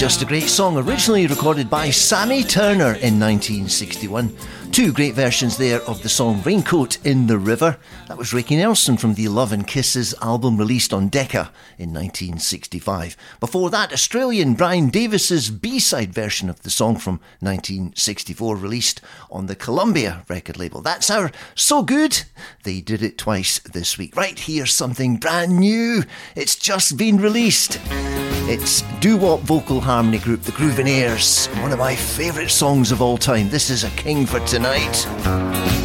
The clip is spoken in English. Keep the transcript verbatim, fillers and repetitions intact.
Just a Great Song, originally recorded by Sammy Turner in nineteen sixty-one. Two great versions there of the song Raincoat in the River. That was Ricky Nelson from the Love and Kisses album released on Decca in nineteen sixty-five. Before that, Australian Brian Davis's B-side version of the song from nineteen sixty-four, released on the Columbia record label. That's our So Good. They did it twice this week. Right, here's something brand new. It's just been released. It's doo-wop vocal harmony group The Groovin' Airs, one of my favourite songs of all time. This is A King for Tonight.